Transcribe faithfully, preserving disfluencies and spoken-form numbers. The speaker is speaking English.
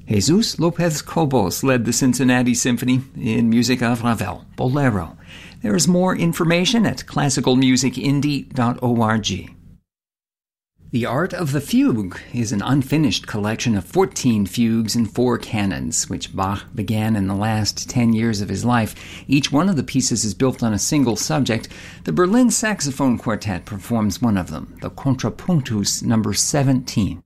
Jesus Lopez Cobos led the Cincinnati Symphony in music of Ravel, Bolero. There is more information at classical music indie dot org. The Art of the Fugue is an unfinished collection of fourteen fugues and four canons, which Bach began in the last ten years of his life. Each one of the pieces is built on a single subject. The Berlin Saxophone Quartet performs one of them, the Contrapunctus number seventeen.